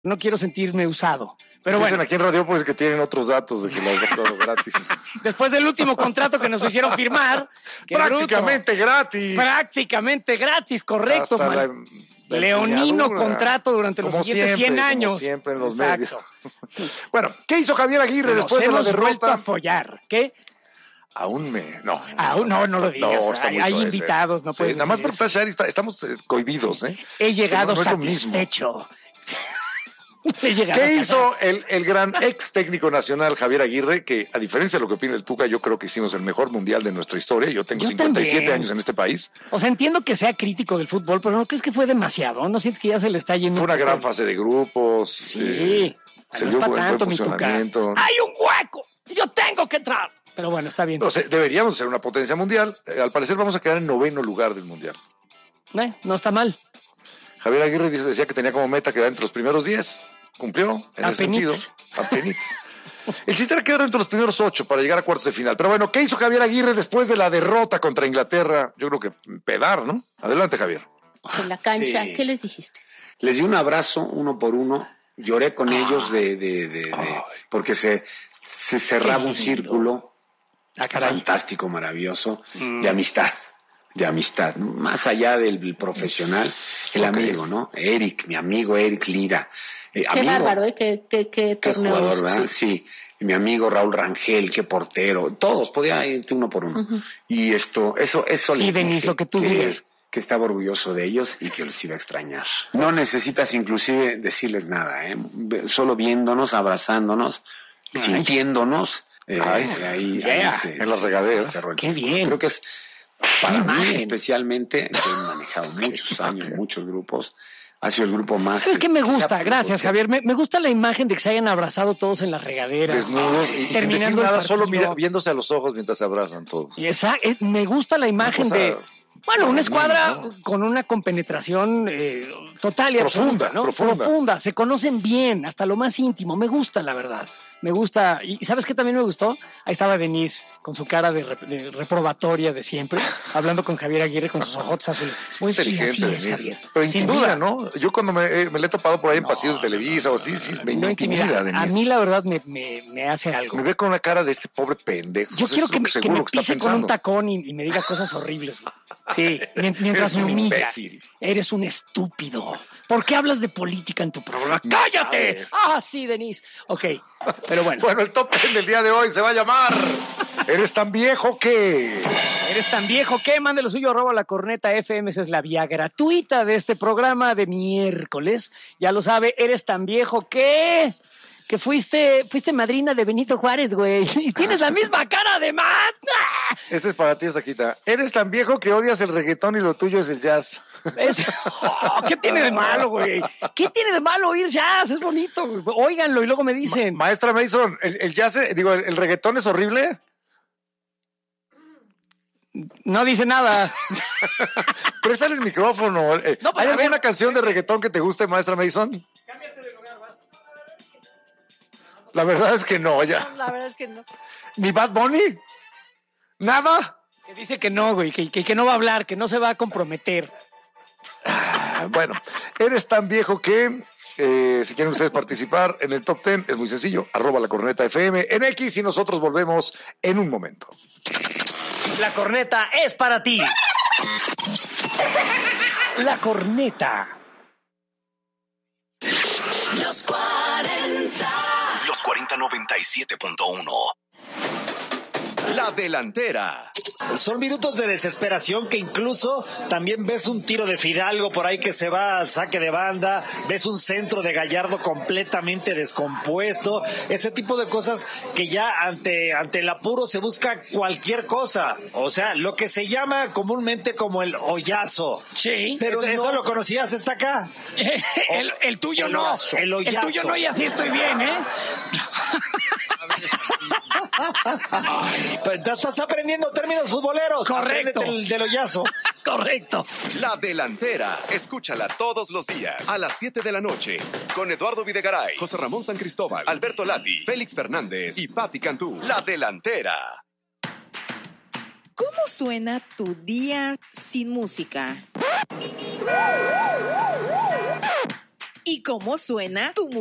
No quiero sentirme usado. Pero dicen bueno, aquí en Radiopolis que tienen otros datos de que lo has gastado gratis. después del último contrato que nos hicieron firmar, Prácticamente gratis. Prácticamente gratis, correcto. Hasta la leonino contrato durante los siguientes 100 años. Como siempre en los Exacto. medios. Bueno, ¿qué hizo Javier Aguirre después de la derrota? Vuelto a follar. ¿Qué? Aún no lo digas. Hay invitados, no puedes nada más decir por estar, estamos cohibidos, ¿eh? He llegado no satisfecho. ¿Qué hizo el gran ex técnico nacional Javier Aguirre? Que a diferencia de lo que opina el Tuca, yo creo que hicimos el mejor mundial de nuestra historia. Yo tengo 57 años en este país. O sea, entiendo que sea crítico del fútbol, pero ¿no crees que fue demasiado? ¿No sientes que ya se le está yendo? Fue una gran fase de grupos. Sí. Se dio buen funcionamiento. ¡Hay un hueco! ¡Yo tengo que entrar! Pero bueno, está bien. O sea, deberíamos ser una potencia mundial. Al parecer vamos a quedar en 9º lugar del mundial. No está mal. Javier Aguirre decía que tenía como meta quedar entre los primeros 10. Cumplió en ese sentido. Apenitas. El chiste era quedar entre los primeros 8 para llegar a cuartos de final. Pero bueno, ¿qué hizo Javier Aguirre después de la derrota contra Inglaterra? Yo creo que pedar, ¿no? Adelante, Javier. En la cancha, sí. ¿Qué les dijiste? Les di un abrazo uno por uno. Lloré con ellos porque se cerraba un círculo fantástico, maravilloso, de amistad, ¿no? Más allá del profesional, el amigo, ¿no? Eric, mi amigo Eric Lira. Qué bárbaro, qué torneo. Jugador, ¿verdad? Sí. Y mi amigo Raúl Rangel, qué portero. Todos, podía irte uno por uno. Uh-huh. Y eso. Sí, Denis, lo que tú digas. Que estaba orgulloso de ellos y que los iba a extrañar. No necesitas inclusive decirles nada, solo viéndonos, abrazándonos, sintiéndonos. Ahí en las regaderas. Qué bien. Creo que es para mí especialmente, que he manejado muchos años, muchos grupos. Ha sido el grupo más... ¿Sabes qué me gusta? Gracias, Javier. Me gusta la imagen de que se hayan abrazado todos en las regaderas. Desnudos y sin decir nada, solo viéndose a los ojos mientras se abrazan todos. Y me gusta la imagen de... Bueno, una escuadra con una compenetración total y absoluta, ¿no? Profunda. Se conocen bien, hasta lo más íntimo. Me gusta, la verdad. Me gusta. ¿Y sabes qué también me gustó? Ahí estaba Denise con su cara de reprobatoria de siempre, hablando con Javier Aguirre con sus ojotes azules. Muy inteligente, Denise. Javier. Pero sin duda, ¿no? Yo cuando me le he topado por ahí en pasillos de Televisa o así, me intimida, Denise. A mí, la verdad, me hace algo. Me ve con la cara de este pobre pendejo. Yo quiero que me pise con un tacón y me diga cosas horribles. Sí, mientras me humilla. Imbécil. Eres un estúpido. ¿Por qué hablas de política en tu programa? ¡Cállate! Sí, Denise. Ok, pero bueno. Bueno, el top 10 del día de hoy se va a llamar ¿Eres tan viejo que? ¿Eres tan viejo que? Mande lo suyo, @lacorneta.fm. Esa es la vía gratuita de este programa de miércoles. Ya lo sabe, ¿eres tan viejo que? Que fuiste madrina de Benito Juárez, güey. Y tienes la misma cara además. Este es para ti, Saquita. Eres tan viejo que odias el reggaetón y lo tuyo es el jazz. ¿Qué tiene de malo, güey? ¿Qué tiene de malo oír jazz? Es bonito, güey. Óiganlo y luego me dicen. Maestra Mason, ¿el jazz, el reggaetón es horrible? No dice nada. Préstale el micrófono. No, ¿hay alguna canción de reggaetón que te guste, maestra Mason? Cámbiate de lugar, vas. La verdad es que no, ya. No, la verdad es que no. ¿Ni Bad Bunny? ¿Nada? Que dice que no, güey, que no va a hablar, que no se va a comprometer. Bueno, eres tan viejo que... si quieren ustedes participar en el top 10, es muy sencillo, @lacorneta.fm en X y nosotros volvemos en un momento. La corneta es para ti. La corneta. Los 40. Los 40 97.1. La delantera. Son minutos de desesperación que incluso también ves un tiro de Fidalgo por ahí que se va al saque de banda, ves un centro de Gallardo completamente descompuesto, ese tipo de cosas que ya ante el apuro se busca cualquier cosa, o sea, lo que se llama comúnmente como el hoyazo. Sí. Pero eso lo conocías hasta acá. El tuyo no. El tuyo no y así estoy bien, ¿eh? Estás aprendiendo términos futboleros. Correcto. Del hoyazo. Correcto. La delantera. Escúchala todos los días a las 7 de la noche con Eduardo Videgaray, José Ramón San Cristóbal, Alberto Lati, Félix Fernández y Pati Cantú. La delantera. ¿Cómo suena tu día sin música? y cómo suena tu